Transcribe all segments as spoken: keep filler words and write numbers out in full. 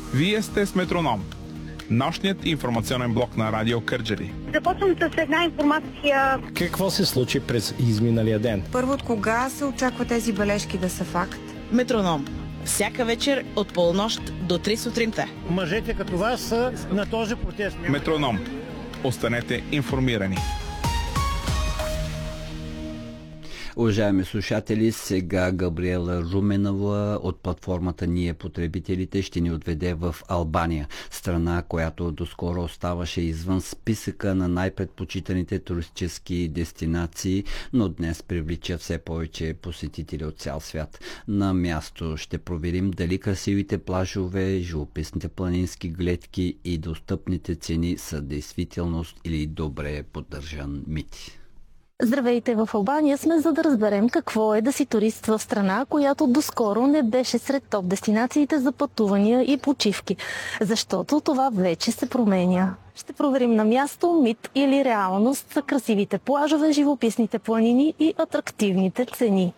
Вие сте с Метроном, нощният информационен блок на Радио Кърджали. Започвам с една информация. Какво се случи през изминалия ден? Първо, от кога се очаква тези бележки да са факт? Метроном. Всяка вечер от полунощ до три сутринта. Мъжете като вас са на този протест. Метроном. Останете информирани. Уважаеми слушатели, сега Габриела Руменова от платформата Ние потребителите ще ни отведе в Албания, страна, която доскоро оставаше извън списъка на най-предпочитаните туристически дестинации, но днес привлича все повече посетители от цял свят. На място ще проверим дали красивите плажове, живописните планински гледки и достъпните цени са действителност или добре поддържан мит. Здравейте, в Албания сме, за да разберем какво е да си турист в страна, която доскоро не беше сред топ дестинациите за пътувания и почивки. Защото това вече се променя. Ще проверим на място мит или реалност са красивите плажове, живописните планини и атрактивните цени.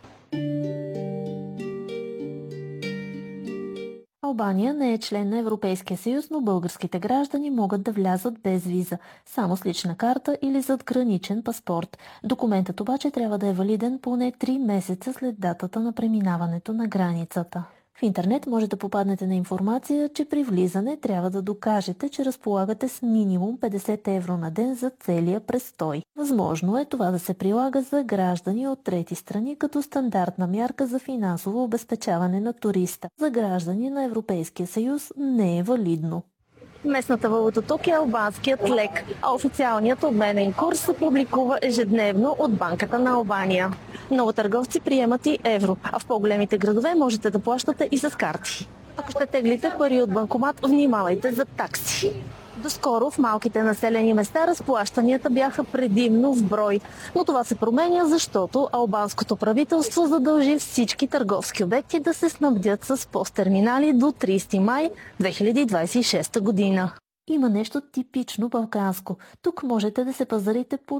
Албания не е член на Европейския съюз, но българските граждани могат да влязат без виза, само с лична карта или задграничен паспорт. Документът обаче трябва да е валиден поне три месеца след датата на преминаването на границата. В интернет може да попаднете на информация, че при влизане трябва да докажете, че разполагате с минимум петдесет евро на ден за целия престой. Възможно е това да се прилага за граждани от трети страни като стандартна мярка за финансово обезпечаване на туриста. За граждани на Европейския съюз не е валидно. Местната валута тук е албанският лек, а официалният обменен курс се публикува ежедневно от Банката на Албания. Много търговци приемат и евро, а в по-големите градове можете да плащате и с карти. Ако ще теглите пари от банкомат, внимавайте за такси. Доскоро в малките населени места разплащанията бяха предимно в брой, но това се променя, защото албанското правителство задължи всички търговски обекти да се снабдят с посттерминали до тридесети май две хиляди двадесет и шеста година. Има нещо типично балканско. Тук можете да се пазарите по